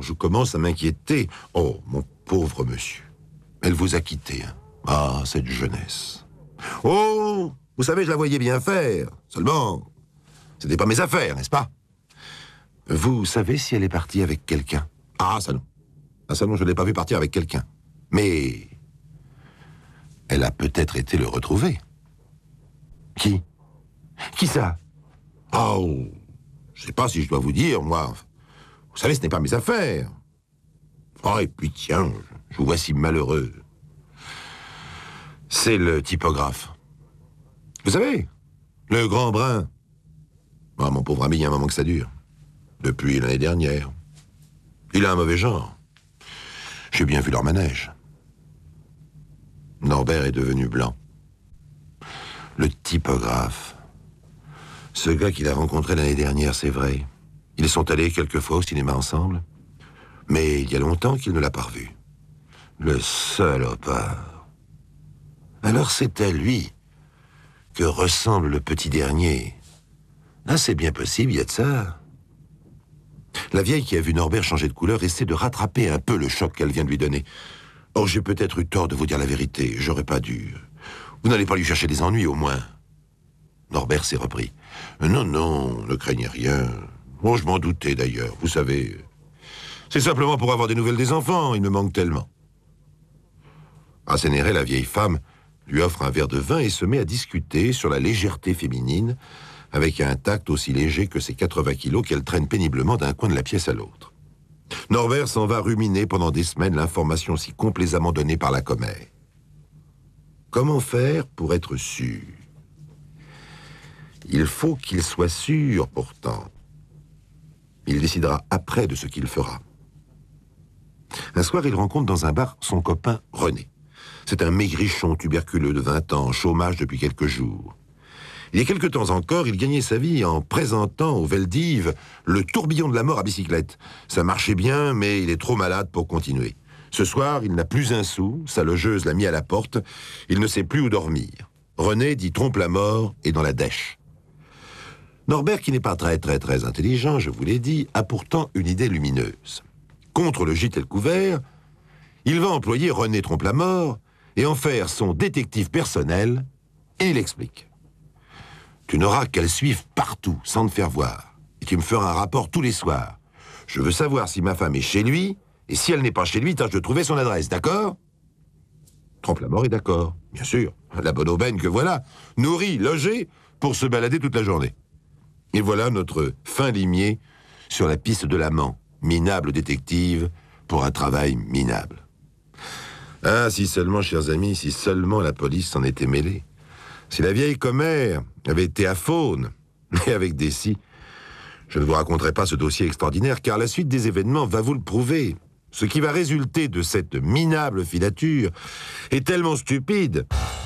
je commence à m'inquiéter. Oh, mon pauvre monsieur. Elle vous a quitté, hein. Ah, cette jeunesse. Oh, vous savez, je la voyais bien faire. Seulement, c'était pas mes affaires, n'est-ce pas? Vous savez si elle est partie avec quelqu'un? Ah, ça non. Ah, ça non, je ne l'ai pas vu partir avec quelqu'un. Mais elle a peut-être été le retrouver. Qui? Qui ça? Oh, je sais pas si je dois vous dire, moi. Vous savez, ce n'est pas mes affaires. Oh, et puis tiens, je vous vois si malheureux. C'est le typographe. Vous savez, le grand brun. Oh, mon pauvre ami, il y a un moment que ça dure. Depuis l'année dernière. Il a un mauvais genre. J'ai bien vu leur manège. Norbert est devenu blanc. Le typographe. Ce gars qu'il a rencontré l'année dernière, c'est vrai. Ils sont allés quelquefois au cinéma ensemble. Mais il y a longtemps qu'il ne l'a pas revu. Le salopard. Alors c'est à lui que ressemble le petit dernier. Ah, c'est bien possible, il y a de ça. La vieille qui a vu Norbert changer de couleur essaie de rattraper un peu le choc qu'elle vient de lui donner. Oh, j'ai peut-être eu tort de vous dire la vérité. J'aurais pas dû. Vous n'allez pas lui chercher des ennuis, au moins. Norbert s'est repris. Non, non, ne craignez rien. Bon, je m'en doutais, d'ailleurs. Vous savez, c'est simplement pour avoir des nouvelles des enfants. Il me manque tellement. Rassénéré, la vieille femme, lui offre un verre de vin et se met à discuter sur la légèreté féminine avec un tact aussi léger que ses 80 kilos qu'elle traîne péniblement d'un coin de la pièce à l'autre. Norbert s'en va ruminer pendant des semaines l'information si complaisamment donnée par la commère. Comment faire pour être sûr? Il faut qu'il soit sûr, pourtant. Il décidera après de ce qu'il fera. Un soir, il rencontre dans un bar son copain René. C'est un maigrichon tuberculeux de 20 ans, chômage depuis quelques jours. Il y a quelque temps encore, il gagnait sa vie en présentant au Veldiv le tourbillon de la mort à bicyclette. Ça marchait bien, mais il est trop malade pour continuer. Ce soir, il n'a plus un sou, sa logeuse l'a mis à la porte, il ne sait plus où dormir. René dit trompe la mort et dans la dèche. Norbert, qui n'est pas très intelligent, je vous l'ai dit, a pourtant une idée lumineuse. Contre le gîte et le couvert, il va employer René trompe la mort et en faire son détective personnel, et il explique. Tu n'auras qu'à le suivre partout, sans te faire voir. Et tu me feras un rapport tous les soirs. Je veux savoir si ma femme est chez lui, et si elle n'est pas chez lui, tâche de trouver son adresse, d'accord? Trompe la mort est d'accord, bien sûr. La bonne aubaine que voilà, nourrie, logée, pour se balader toute la journée. Et voilà notre fin limier sur la piste de l'amant, minable détective, pour un travail minable. Ah, si seulement, chers amis, si seulement la police s'en était mêlée. Si la vieille commère avait été à Faune, mais avec des si, je ne vous raconterai pas ce dossier extraordinaire, car la suite des événements va vous le prouver. Ce qui va résulter de cette minable filature est tellement stupide